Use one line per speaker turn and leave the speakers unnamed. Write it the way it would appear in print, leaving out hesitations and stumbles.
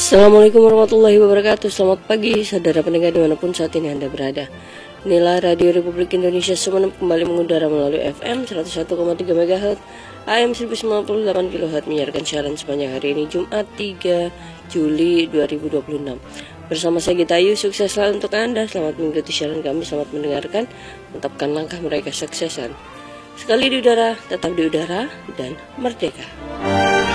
Assalamualaikum warahmatullahi wabarakatuh. Selamat pagi saudara pendengar dimanapun saat ini Anda berada. Inilah Radio Republik Indonesia Sumeneb kembali mengudara melalui FM 101,3 MHz AM 1098 kHz menyiarkan siaran sepanjang hari ini Jumat 3 Juli 2026. Bersama saya Gita Ayu, sukses selalu untuk Anda. Selamat mengikuti siaran kami, selamat mendengarkan, mantapkan langkah meraih kesuksesan. Sekali di udara, tetap di udara, dan merdeka.